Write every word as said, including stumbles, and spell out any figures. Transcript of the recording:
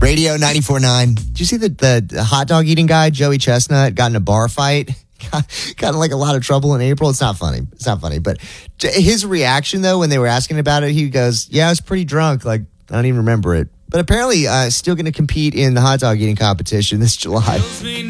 Radio ninety-four point nine. Did you see the, the, the hot dog eating guy, Joey Chestnut, got in a bar fight? Got, got in like a lot of trouble in April. It's not funny. It's not funny. But his reaction, though, when they were asking about it, he goes, yeah, I was pretty drunk. Like, I don't even remember it. But apparently, uh, still going to compete in the hot dog eating competition this July.